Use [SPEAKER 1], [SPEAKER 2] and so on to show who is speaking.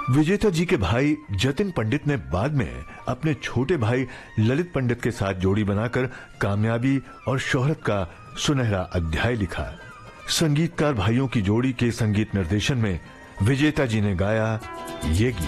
[SPEAKER 1] विजेता जी के भाई जतिन पंडित ने बाद में अपने छोटे भाई ललित पंडित के साथ जोड़ी बनाकर कामयाबी और शोहरत का सुनहरा अध्याय लिखा। संगीतकार भाइयों की जोड़ी के संगीत निर्देशन में विजेता जी ने गाया ये गीत।